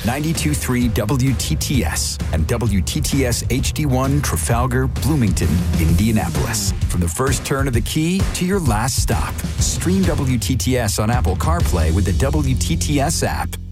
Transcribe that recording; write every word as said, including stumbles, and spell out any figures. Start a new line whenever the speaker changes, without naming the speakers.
ninety-two point three W T T S, and W T T S H D one Trafalgar, Bloomington, Indianapolis. From the first turn of the key to your last stop. Stream W T T S on Apple CarPlay with the W T T S app.